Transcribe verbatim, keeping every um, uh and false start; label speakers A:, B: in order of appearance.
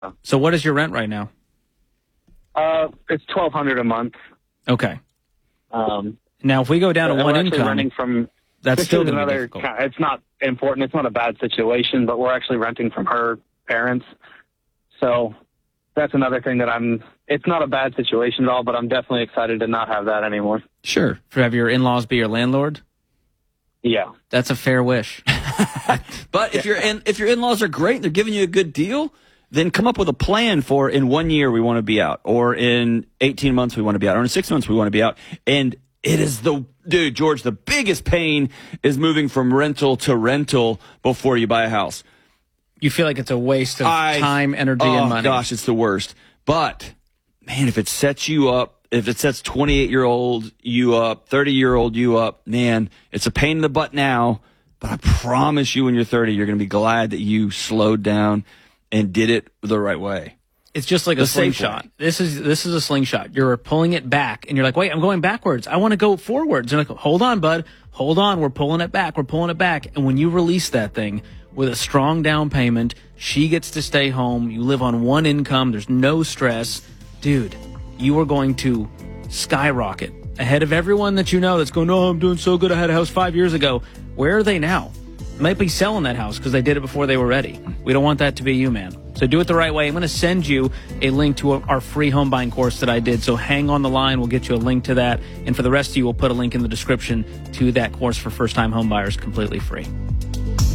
A: So what is your rent right now?
B: Uh, it's twelve hundred a month.
A: Okay.
B: Um,
A: now, if we go down to
B: and
A: one
B: we're actually
A: income,
B: renting from.
A: that's
B: This
A: still
B: is
A: going to be
B: another.
A: difficult.
B: ki- It's not important. It's not a bad situation, but we're actually renting from her parents. So that's another thing that I'm. It's not a bad situation at all, but I'm definitely excited to not have that anymore.
A: Sure. For have your in-laws be your landlord?
B: Yeah.
A: That's a fair wish.
C: But if your in, if your in-laws are great, they're giving you a good deal, then come up with a plan for in one year we want to be out, or in eighteen months we want to be out, or in six months we want to be out. And it is the, dude, George, the biggest pain is moving from rental to rental before you buy a house.
A: You feel like it's a waste of
C: I-
A: time, energy,
C: oh,
A: and money.
C: gosh, it's the worst. But, man, if it sets you up, if it sets twenty-eight-year-old you up, thirty-year-old you up, man, it's a pain in the butt now, but I promise you when you're thirty, you're going to be glad that you slowed down and did it the right way.
A: It's just like a
C: The safe
A: slingshot.
C: way.
A: This is this is a slingshot. You're pulling it back, and you're like, wait, I'm going backwards. I want to go forwards. And like, hold on, bud. Hold on. We're pulling it back. We're pulling it back. And when you release that thing with a strong down payment, she gets to stay home. You live on one income. There's no stress. Dude, you are going to skyrocket ahead of everyone that you know that's going, oh, I'm doing so good. I had a house five years ago. Where are they now? Might be selling that house because they did it before they were ready. We don't want that to be you, man. So do it the right way. I'm going to send you a link to our free home buying course that I did. So hang on the line. We'll get you a link to that. And for the rest of you, we'll put a link in the description to that course for first-time home buyers completely free.